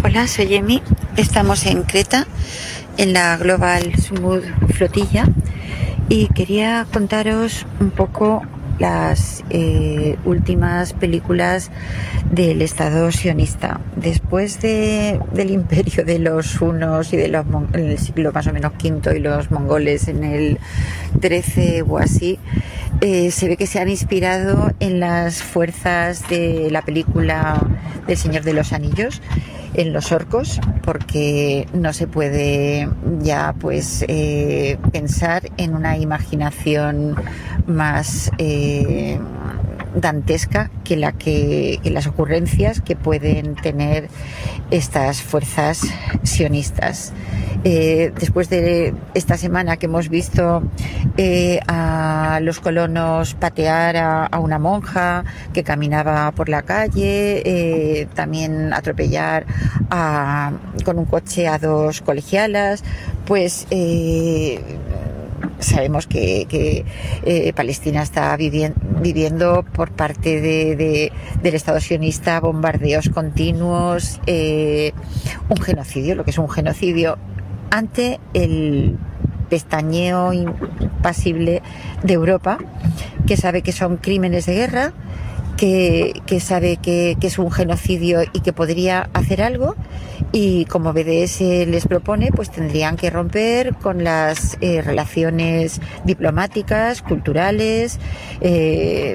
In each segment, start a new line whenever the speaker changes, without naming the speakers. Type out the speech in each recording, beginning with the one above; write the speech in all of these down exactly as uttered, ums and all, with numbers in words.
Hola, soy Emi. Estamos en Creta, en la Global Smooth Flotilla, y quería contaros un poco las eh, últimas películas del Estado sionista. Después de, del imperio de los hunos y de los en el siglo más o menos quinto y los mongoles en el trece o así, eh, se ve que se han inspirado en las fuerzas de la película del Señor de los Anillos, en los orcos, porque no se puede ya pues eh, pensar en una imaginación más eh, dantesca que la que, que las ocurrencias que pueden tener estas fuerzas sionistas. Eh, después de esta semana que hemos visto eh, a los colonos patear a, a una monja que caminaba por la calle, eh, también atropellar a, con un coche a dos colegialas, pues eh, sabemos que, que eh, Palestina está vivi- viviendo por parte de, de, del Estado sionista bombardeos continuos, eh, un genocidio, lo que es un genocidio, ante el pestañeo impasible de Europa, que sabe que son crímenes de guerra, que, que sabe que, que es un genocidio y que podría hacer algo, y como B D S les propone, pues tendrían que romper con las eh, relaciones diplomáticas, culturales, eh,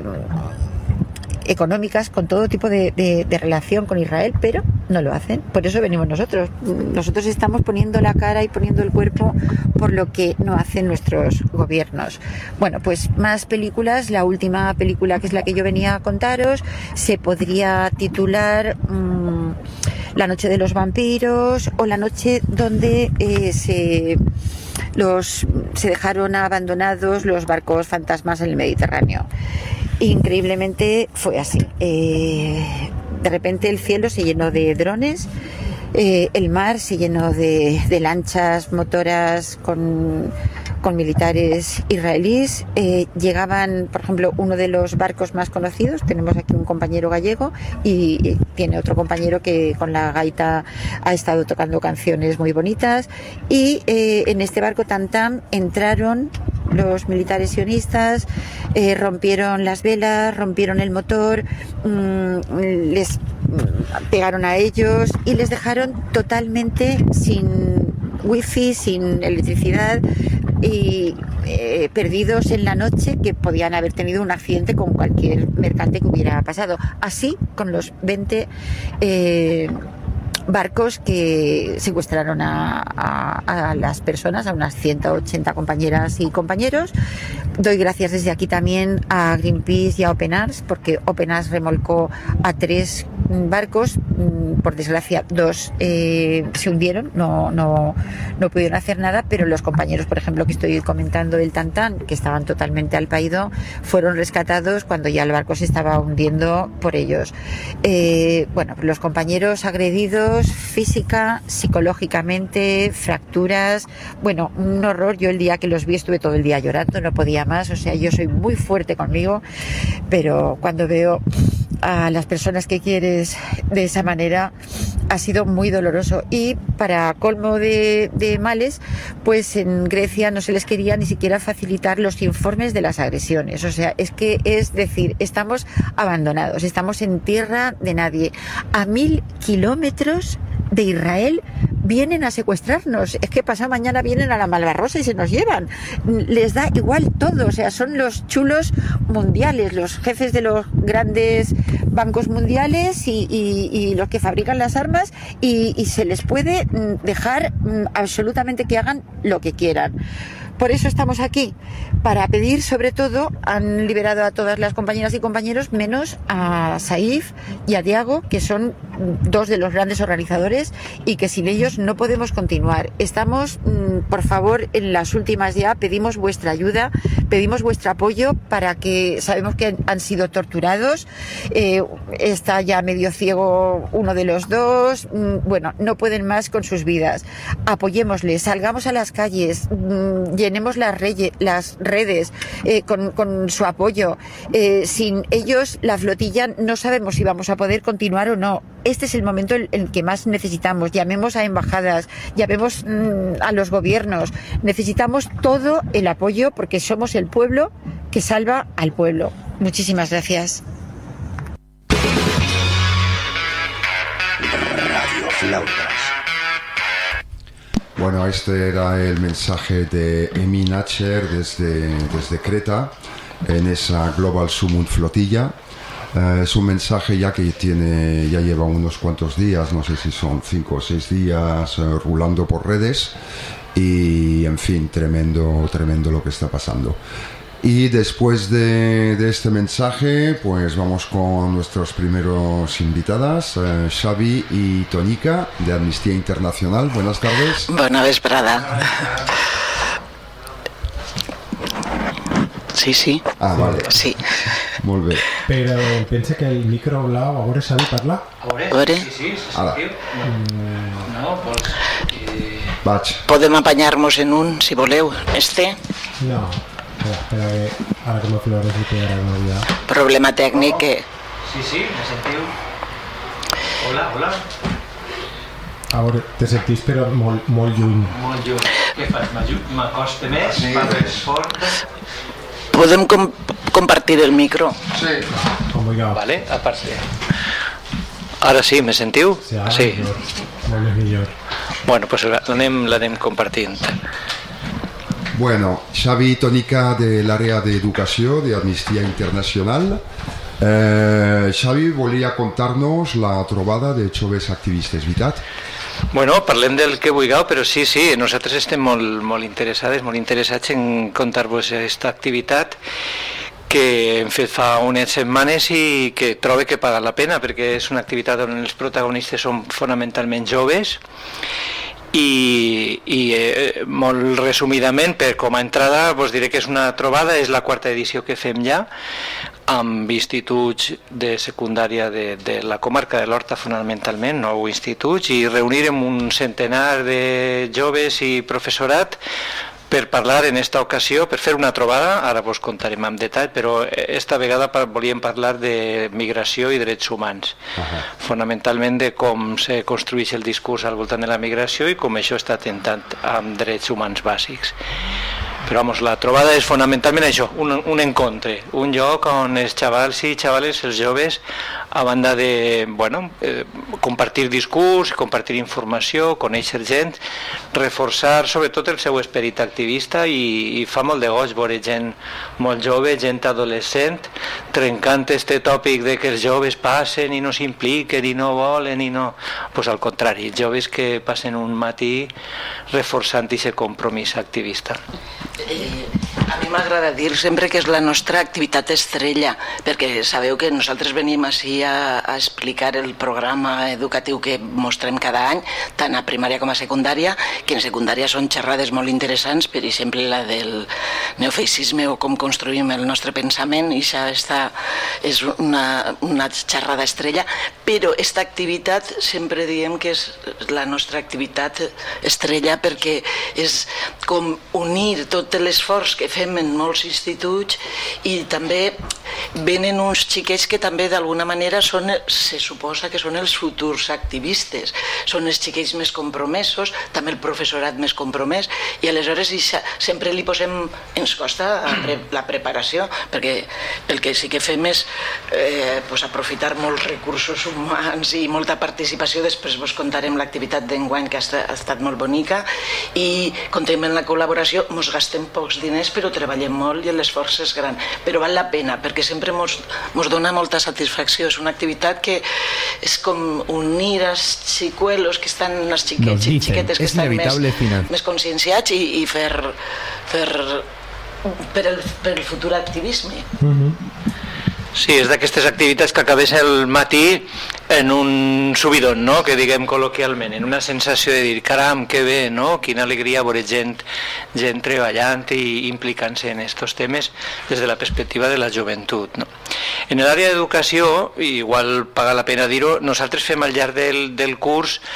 económicas, con todo tipo de, de, de relación con Israel, pero no lo hacen. Por eso venimos nosotros. Nosotros estamos poniendo la cara y poniendo el cuerpo por lo que no hacen nuestros gobiernos. Bueno, pues más películas. La última película, que es la que yo venía a contaros, se podría titular mmm, La noche de los vampiros, o la noche donde eh, se los se dejaron abandonados los barcos fantasmas en el Mediterráneo. Increíblemente fue así. Eh, de repente el cielo se llenó de drones, eh, el mar se llenó de, de lanchas motoras con, con militares israelíes. Eh, llegaban, por ejemplo, uno de los barcos más conocidos, tenemos aquí un compañero gallego y, y tiene otro compañero que con la gaita ha estado tocando canciones muy bonitas, y eh, en este barco Tantam entraron los militares sionistas, eh, rompieron las velas, rompieron el motor, mmm, les pegaron a ellos y les dejaron totalmente sin wifi, sin electricidad y eh, perdidos en la noche, que podían haber tenido un accidente con cualquier mercante que hubiera pasado. Así con los veinte eh, barcos que secuestraron a, a, a las personas, a unas ciento ochenta compañeras y compañeros. Doy gracias desde aquí también a Greenpeace y a Open Arms, porque Open Arms remolcó a tres barcos. Por desgracia, dos eh, se hundieron, no, no, no pudieron hacer nada, pero los compañeros, por ejemplo, que estoy comentando del Tantán, que estaban totalmente al paído, fueron rescatados cuando ya el barco se estaba hundiendo por ellos. Eh, bueno, los compañeros agredidos física, psicológicamente, fracturas, bueno, un horror. Yo el día que los vi estuve todo el día llorando, no podía más. O sea, yo soy muy fuerte conmigo, pero cuando veo a las personas que quieres de esa manera, ha sido muy doloroso. Y para colmo de, de males, pues en Grecia no se les quería ni siquiera facilitar los informes de las agresiones. O sea, es que es decir, estamos abandonados, estamos en tierra de nadie, a mil kilómetros de Israel. Vienen a secuestrarnos, es que pasado mañana vienen a la Malvarrosa y se nos llevan, les da igual todo. O sea, son los chulos mundiales, los jefes de los grandes bancos mundiales y, y, y los que fabrican las armas, y, y se les puede dejar absolutamente que hagan lo que quieran. Por eso estamos aquí, para pedir, sobre todo, han liberado a todas las compañeras y compañeros, menos a Saif y a Diago, que son dos de los grandes organizadores y que sin ellos no podemos continuar. Estamos, por favor, en las últimas ya, pedimos vuestra ayuda, pedimos vuestro apoyo, para que sabemos que han sido torturados, eh, está ya medio ciego uno de los dos, bueno, no pueden más con sus vidas. Apoyémosles, salgamos a las calles, llenemos las, reyes, las redes eh, con, con su apoyo. Eh, sin ellos, la flotilla no sabemos si vamos a poder continuar o no. este es el momento en el que más necesitamos. Llamemos a embajadas, llamemos mmm, a los gobiernos. Necesitamos todo el apoyo porque somos el pueblo que salva al pueblo. Muchísimas gracias.
Radio Flautas.
Bueno, este era el mensaje de Emi Nacher desde, desde Creta en esa Global Summit Flotilla. Uh, es un mensaje ya que tiene, ya lleva unos cuantos días, no sé si son cinco o seis días, uh, rulando por redes, y en fin, tremendo, tremendo lo que está pasando. Y después de, de este mensaje, pues vamos con nuestros primeros invitadas, uh, Xavi y Tonica de Amnistía Internacional. Buenas tardes.
Bona vesprada. Sí, sí.
Ah, vale.
Sí.
Molt bé.
Però pensa que el micro blau, a veure, s'ha de parlar?
A veure?
Sí, sí, se
Ara.
sentiu. Mm. No, pues... Eh...
Vaig.
Podem apanyar-nos en un, si voleu. Este?
No. Espera, espera, que ara que me flores i pegarà una vida.
Problema tècnic que...
Sí, sí, me sentiu. Hola, hola.
A veure, te sentís però molt, molt lluny.
Molt lluny. Què fas? M'acosta més? Parlo més fort?
Podem com compartir el micro?
Sí.
Obrigado.
Vale, aparte. Ara sí, me sentiu?
Sí, ara
Sí.
millor. Molt més millor.
Bueno, pues l'anem l'anem compartint.
Bueno, Xavi i Tonica de l'àrea d'educació de Amnistia Internacional. Eh, Xavi volia contar-nos la trobada de joves activistes, veritat?
Bueno, parlem del que vulgueu, però sí, sí, nosaltres estem molt, molt interessades, molt interessats en contar-vos aquesta activitat que hem fet fa unes setmanes i que trobo que paga la pena, perquè és una activitat on els protagonistes són fonamentalment joves i, i eh, molt resumidament, per com a entrada, vos diré que és una trobada, és la quarta edició que fem ja, amb instituts de secundària de, de la comarca de l'Horta, fonamentalment, nou instituts, i reunirem un centenar de joves i professorat per parlar en esta ocasió, per fer una trobada, ara vos contarem en detall, però esta vegada volíem parlar de migració i drets humans, uh-huh. fonamentalment de com se construeix el discurs al voltant de la migració i com això està atentant amb drets humans bàsics. Però vamos, la trobada és fonamentalment això, un, un encontre, un lloc on els xavals i xavales, els joves, a banda de bueno, eh, compartir discurs, compartir informació, conèixer gent, reforçar sobretot el seu esperit activista i, i fa molt de goig veure gent molt jove, gent adolescent, trencant este tòpic de que els joves passen i no s'impliquen i no volen i no... Pues al contrari, joves que passen un matí reforçant aquest compromís activista.
Eh, a mi m'agrada dir sempre que és la nostra activitat estrella, perquè sabeu que nosaltres venim així a, a explicar el programa educatiu que mostrem cada any, tant a primària com a secundària, que en secundària són xerrades molt interessants, per exemple la del neofeixisme o com construïm el nostre pensament, i això està, és una, una xerrada estrella, però aquesta activitat sempre diem que és la nostra activitat estrella perquè és com unir tot l'esforç que fem en molts instituts i també venen uns xiquets que també d'alguna manera són, se suposa que són els futurs activistes, són els xiquets més compromesos, també el professorat més compromès, i aleshores sempre li posem, ens costa la preparació, perquè el que sí que fem és eh, pues aprofitar molts recursos humans i molta participació. Després vos contarem l'activitat d'enguany, que ha estat molt bonica, i contem en la col·laboració, mos gastem pocs diners però treballem molt i l'esforç és gran, però val la pena perquè sempre mos, mos dona molta satisfacció. És una activitat que és com unir els xicuelos que estan, els xiquets i xiquetes que estan més, més conscienciats i, i fer, fer per, el, per el futur activisme.
Mm-hmm.
Sí, és d'aquestes activitats que acabés el matí en un subidon, no? Que diguem col·loquialment, en una sensació de dir caram, que bé, no? Quina alegria veure gent, gent treballant i implicant-se en aquests temes des de la perspectiva de la joventut, no? En l'àrea d'educació, igual paga la pena dir-ho, nosaltres fem al llarg del, del curs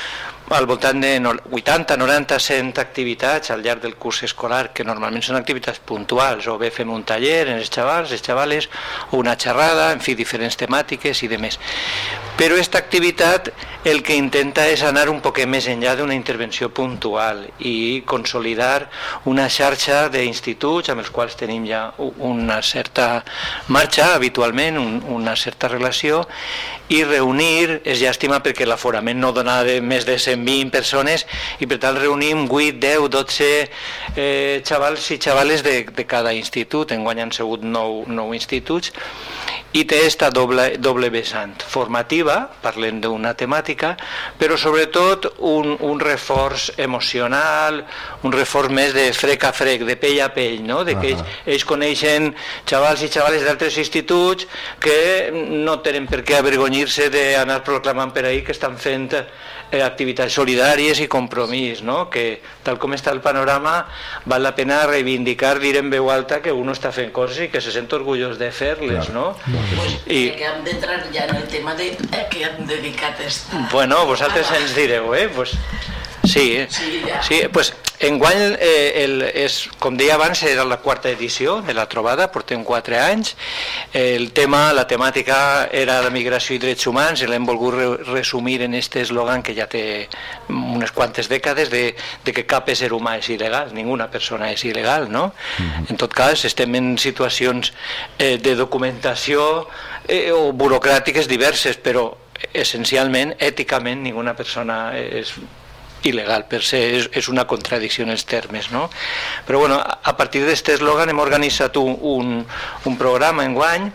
al voltant de vuitanta noranta cent activitats al llarg del curs escolar, que normalment són activitats puntuals, o bé fem un taller en els xavals, les xavales, o una xerrada, en fi, diferents temàtiques i demés. Però aquesta activitat el que intenta és anar un poc més enllà d'una intervenció puntual i consolidar una xarxa d'instituts amb els quals tenim ja una certa marxa habitualment, un, una certa relació, i reunir, és llàstima perquè l'aforament no dona de més de cent vint persones, i per tant reunim vuit, deu, dotze eh, xavals i xavales de, de cada institut. Enguany han sigut nou, nou instituts, i té esta doble, doble vessant formativa, parlem d'una temàtica, però sobretot un, un reforç emocional, un reforç més de frec a frec, de pell a pell, no? De que ells, ells coneixen xavals i xavales d'altres instituts que no tenen per què avergonyir-se d'anar proclamant per ahí que estan fent eh, activitats solidàries i compromís, no? Que tal com està el panorama val la pena reivindicar, dir en veu alta que uno està fent coses i que se sent orgullós de fer-les, no?
Pues
I...
que hem d'entrar ja en el tema de eh, que hem dedicat esta...
Bueno, vosaltres ah, ens direu, eh? Pues, sí,
sí, ja.
sí, pues enguany, eh, el, és, com deia abans, era la quarta edició de la trobada, portem quatre anys. El tema, la temàtica era la migració i drets humans, i l'hem volgut re resumir en aquest eslògan que ja té unes quantes dècades de, de que cap ésser humà és il·legal, ninguna persona és il·legal, no? Mm-hmm. En tot cas, estem en situacions eh, de documentació eh, o burocràtiques diverses, però essencialment, èticament, ninguna persona és il·legal per ser, és, és una contradicció en els termes, no? Però bueno, a partir d'aquest eslògan hem organitzat un, un, un programa enguany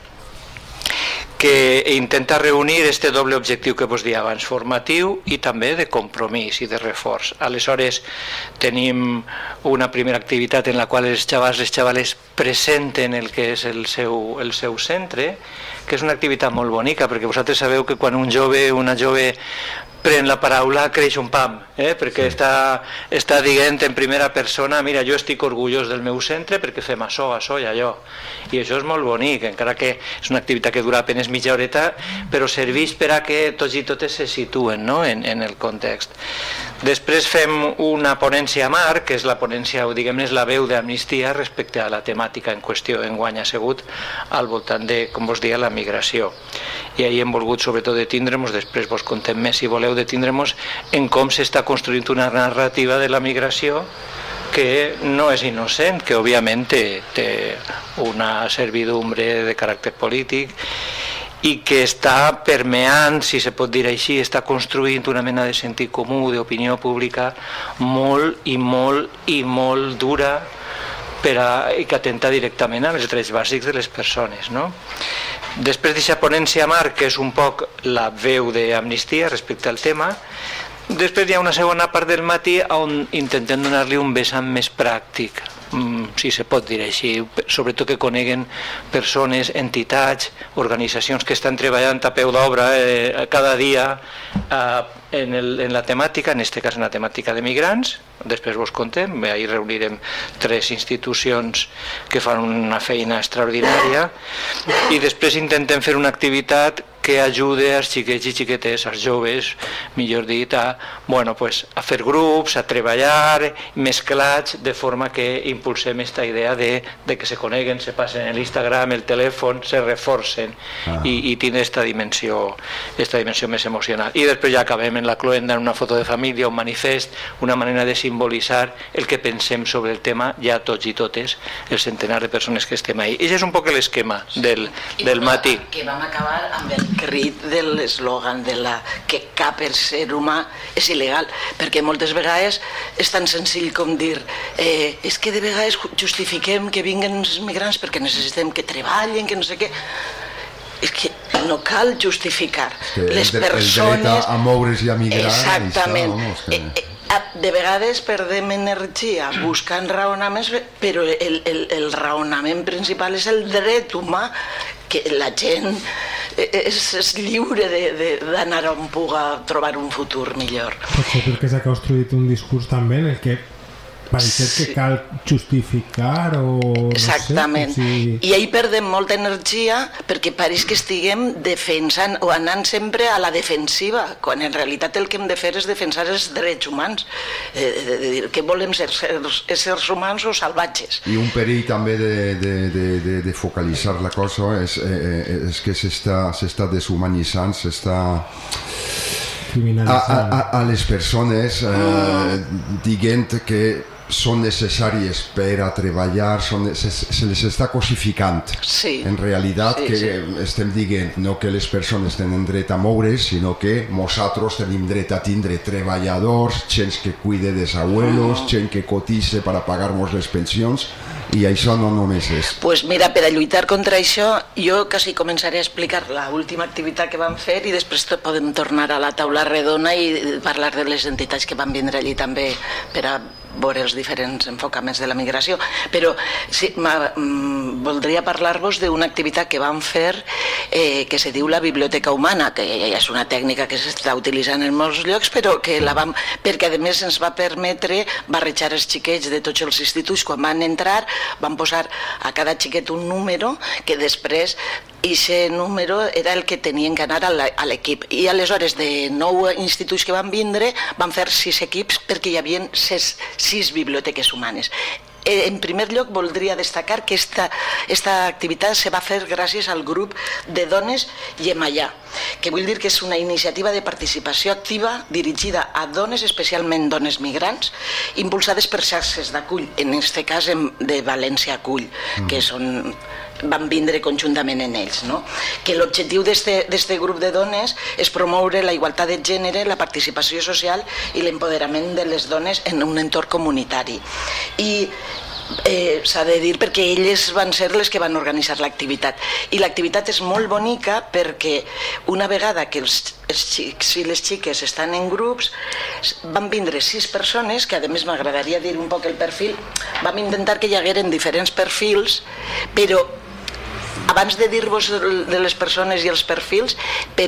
que intenta reunir este doble objectiu que vos deia abans, formatiu i també de compromís i de reforç. Aleshores tenim una primera activitat en la qual els xavals i les xavales presenten el que és el seu, el seu centre, que és una activitat molt bonica, perquè vosaltres sabeu que quan un jove, una jove pren la paraula creix un pam, eh? Perquè sí. està, està dient en primera persona, mira, jo estic orgullós del meu centre perquè fem això, això i allò, i això és molt bonic, encara que és una activitat que dura apenas mitja horeta, però serveix per a que tots i totes se situen, no? en, en el context. Després fem una ponència marc, que és la ponència, o diguem-ne, és la veu d'Amnistia respecte a la temàtica en qüestió. Enguany ha sigut al voltant de, com vos deia, la migració. I ahir hem volgut sobretot detindre-nos, després vos contem més si voleu, detindre-nos en com s'està construint una narrativa de la migració que no és innocent, que òbviament té, té una servidumbre de caràcter polític i que està permeant, si se pot dir així, està construint una mena de sentit comú, d'opinió pública molt i molt i molt dura per a, i que atenta directament als drets bàsics de les persones, no? Després d'aquesta ponència marc, que és un poc la veu d'Amnistia respecte al tema, després hi ha una segona part del matí on intentem donar-li un vessant més pràctic, si se pot dir així, sobretot que coneguen persones, entitats, organitzacions que estan treballant a peu d'obra eh, cada dia eh, en, el, en la temàtica, en aquest cas en la temàtica de migrants. Després vos contem, ahir reunirem tres institucions que fan una feina extraordinària i després intentem fer una activitat que ajude als xiquets i xiquetes, als joves, millor dit, a, bueno, pues, a fer grups, a treballar mesclats, de forma que impulsem aquesta idea de, de que se coneguen, se passen l'Instagram, el telèfon, se reforcen ah. i, i tindre aquesta dimensió, esta dimensió més emocional. I després ja acabem en la cloenda, en una foto de família, un manifest, una manera de simbolitzar el que pensem sobre el tema, ja tots i totes, el centenar de persones que estem ahí. I això és un poc l'esquema del, del matí.
Que vam acabar amb el crit de l'eslògan de la que cap ser humà és il·legal, perquè moltes vegades és tan senzill com dir eh, és que de vegades justifiquem que vinguen els migrants perquè necessitem que treballin, que no sé què. És que no cal justificar que les
el,
persones...
El dret a moure's i a migrar...
Exactament.
I està, vamos, que...
De vegades perdem energia buscant raonaments, però el, el, el raonament principal és el dret humà, que la gent és, és lliure d'anar on puga trobar un futur millor.
Potser perquè s'ha construït un discurs també en el que Parece
Sí.
que cal justificar o...
Exactament.
No sé, si...
I ahir perdem molta energia perquè pareix que estiguem defensant o anant sempre a la defensiva, quan en realitat el que hem de fer és defensar els drets humans. Eh, de, de dir que volem ser éssers, éssers humans o salvatges.
I un perill també de, de, de, de, de focalitzar la cosa és, eh, és que s'està s'està deshumanitzant, s'està... A, a, a les persones eh, dient que són necessàries per a treballar, són, se, se les està cosificant.
Sí.
En realitat
Sí,
que
sí.
estem dient no que les persones tenen dret a moure's, sinó que nosaltres tenim dret a tindre treballadors, gent que cuide dels abuelos,
Mm.
gent que cotitze per a pagar-nos les pensions, i això no només és.
Pues mira, per a lluitar contra això, jo quasi començaré a explicar l'última activitat que vam fer i després to- podem tornar a la taula redona i parlar de les entitats que van vindre allí també per a veure els diferents enfocaments de la migració. Però sí, ma, mm, voldria parlar-vos d'una activitat que vam fer eh, que se diu la biblioteca humana, que és una tècnica que s'està utilitzant en molts llocs, però que la vam, perquè a més ens va permetre barrejar els xiquets de tots els instituts. Quan van entrar van posar a cada xiquet un número que després aquest número era el que tenien que anar a la- a l'equip. I aleshores de nou instituts que van vindre van fer sis equips perquè hi havia ses, sis biblioteques humanes. Eh, En primer lloc, voldria destacar que esta, esta activitat se va fer gràcies al grup de dones Yemaya, que vull dir que és una iniciativa de participació activa dirigida a dones, especialment dones migrants, impulsades per xarxes d'acull, en aquest cas en- de València Acull, que són van vindre conjuntament en ells, no? Que l'objectiu d'aquest grup de dones és promoure la igualtat de gènere, la participació social i l'empoderament de les dones en un entorn comunitari. I eh, s'ha de dir perquè elles van ser les que van organitzar l'activitat. I l'activitat és molt bonica perquè una vegada que els, els xics i les xiques estan en grups, van vindre sis persones, que a més m'agradaria dir un poc el perfil, vam intentar que hi hagueren diferents perfils, però abans de dir-vos de les persones i els perfils, per